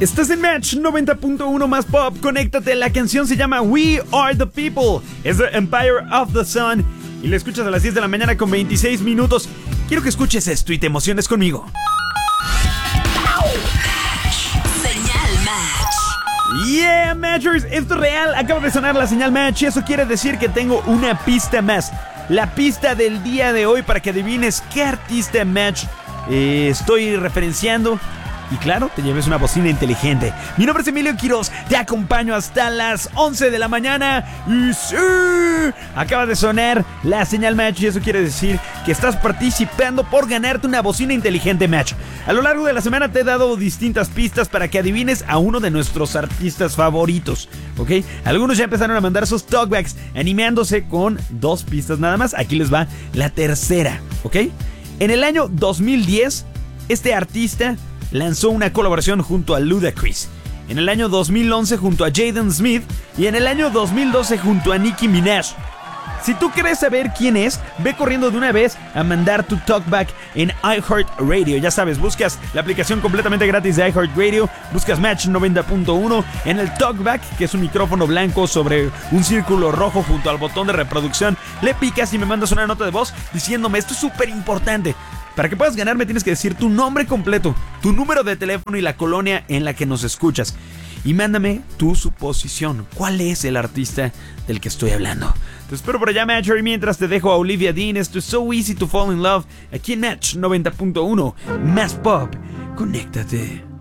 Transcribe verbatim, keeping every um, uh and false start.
Estás en Match noventa punto uno más pop. Conéctate. La canción se llama We Are the People. Es The Empire of the Sun. Y la escuchas a las diez de la mañana con veintiséis minutos. Quiero que escuches esto y te emociones conmigo. Señal Match. Yeah, Matchers. Esto es real. Acaba de sonar la señal Match. Y eso quiere decir que tengo una pista más. La pista del día de hoy para que adivines qué artista Match eh, estoy referenciando. Y claro, te lleves una bocina inteligente. Mi nombre es Emilio Quiroz, te acompaño hasta las once de la mañana. Y sí, acaba de sonar la señal Match y eso quiere decir que estás participando por ganarte una bocina inteligente Match. A lo largo de la semana te he dado distintas pistas para que adivines a uno de nuestros artistas favoritos, ¿ok? Algunos ya empezaron a mandar sus talkbacks animándose con dos pistas nada más. Aquí les va la tercera, ¿ok? En el año dos mil diez, este artista lanzó una colaboración junto a Ludacris. En el año dos mil once junto a Jaden Smith. Y en el año dos mil doce junto a Nicki Minaj. Si tú quieres saber quién es, ve corriendo de una vez a mandar tu talkback en iHeartRadio. Ya sabes, buscas la aplicación completamente gratis de iHeartRadio. Buscas Match noventa punto uno. En el talkback, que es un micrófono blanco sobre un círculo rojo junto al botón de reproducción, le picas y me mandas una nota de voz diciéndome, esto es súper importante. Para que puedas ganarme tienes que decir tu nombre completo, tu número de teléfono y la colonia en la que nos escuchas. Y mándame tu suposición. ¿Cuál es el artista del que estoy hablando? Te espero por allá, Matcher, y mientras te dejo a Olivia Dean. Esto es So Easy to Fall in Love, aquí en Match noventa punto uno. Más pop. Conéctate.